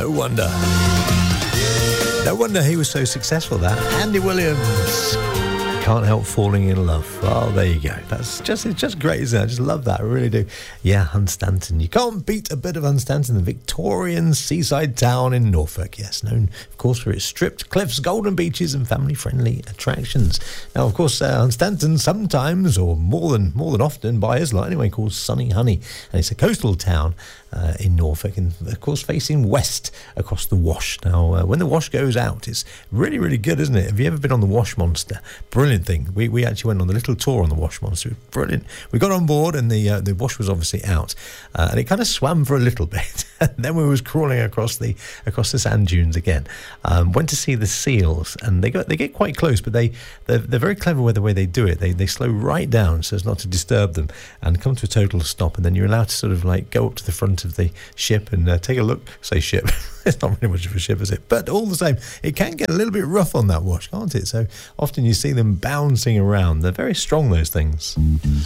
No wonder. No wonder he was so successful, that. Andy Williams. Can't help falling in love. Well, there you go. It's just great, isn't it? I just love that. I really do. Yeah, Hunstanton. You can't beat a bit of Hunstanton, the Victorian seaside town in Norfolk. Yes, known, of course, for its stripped cliffs, golden beaches and family-friendly attractions. Now, of course, Hunstanton sometimes, or more than often, by his lot anyway, called Sunny Honey. And it's a coastal town in Norfolk, and of course facing west across the Wash. Now, when the Wash goes out, it's really, really good, isn't it? Have you ever been on the Wash Monster? Brilliant thing. We actually went on the little tour on the Wash Monster. It was brilliant. We got on board, and the Wash was obviously out, and it kind of swam for a little bit. And then we was crawling across the sand dunes again. Went to see the seals, and they get quite close, but they're very clever with the way they do it. They slow right down so as not to disturb them, and come to a total stop, and then you're allowed to sort of like go up to the front of the ship and take a look. Say ship. It's not really much of a ship, is it? But all the same, it can get a little bit rough on that Wash, can't it? So often you see them bouncing around. They're very strong, those things.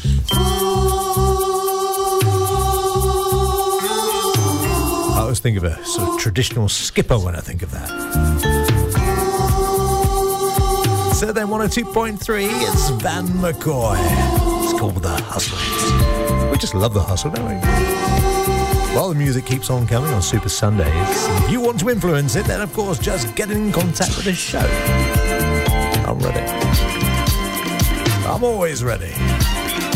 I always think of a sort of traditional skipper when I think of that. So then 102.3, it's Van McCoy. It's called The Hustle. We just love The Hustle, don't we? Well, the music keeps on coming on Super Sundays. If you want to influence it, then of course just get in contact with the show. I'm ready. I'm always ready.